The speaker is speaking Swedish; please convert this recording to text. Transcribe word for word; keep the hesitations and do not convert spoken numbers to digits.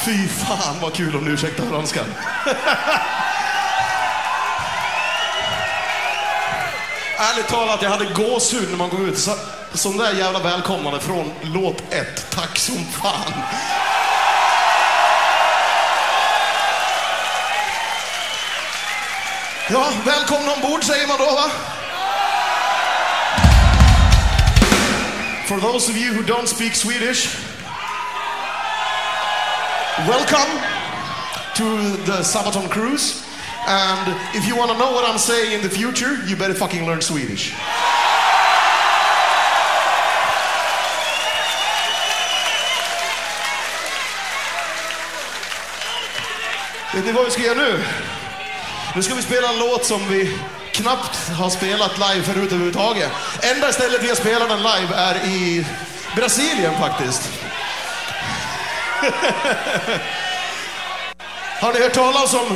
Fy fan vad kul om du ursäktar franskan. Ärligt talat, jag hade gåshud när man går ut. Så, sån där jävla välkomnande från låt ett. Tack som fan. Ja, välkomna ombord säger man då, va? For those of you who don't speak Swedish, welcome to the Sabaton cruise. And if you want to know what I'm saying in the future, you better fucking learn Swedish. Vet ni vad vi ska göra nu? Nu ska vi spela en låt som vi knappt har spelat live förut överhuvudtaget. Enda stället vi har spelat den live är i Brasilien faktiskt. Har ni hört talas om